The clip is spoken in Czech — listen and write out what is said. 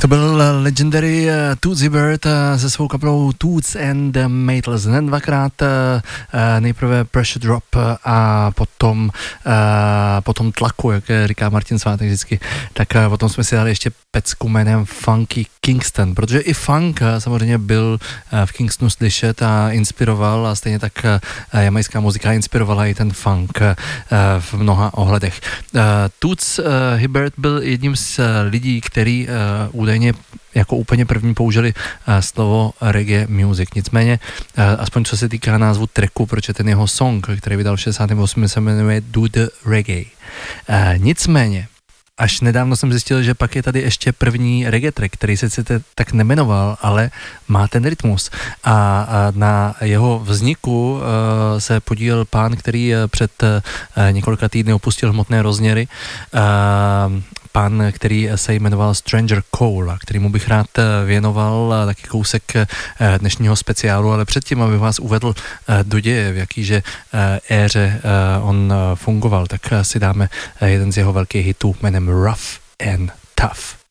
To byl legendary Tootsie Bird se svou kapelou Toots and Maytals. Hned dvakrát, nejprve Pressure Drop a potom Tlaku, jak říká Martin Svátek vždycky. Tak potom jsme si dali ještě pecku jménem Funky Kingston, protože i funk samozřejmě byl v Kingstonu slyšet a inspiroval, a stejně tak jamajská muzika inspirovala i ten funk v mnoha ohledech. Toots Hibbert byl jedním z lidí, který údajně jako úplně první použili slovo reggae music. Nicméně, aspoň co se týká názvu tracku, proč je ten jeho song, který vydal v 68. se jmenuje Do the Reggae. Nicméně, až nedávno jsem zjistil, že pak je tady ještě první reggae track, který se tak nemenoval, ale má ten rytmus. A na jeho vzniku se podílel pán, který před několika týdny opustil hmotné rozměry. Pán, který se jmenoval Stranger Cole, kterýmu bych rád věnoval taky kousek dnešního speciálu, ale předtím, abych vás uvedl do děje, v jakýže éře on fungoval, tak si dáme jeden z jeho velkých hitů jménem Rough and Tough.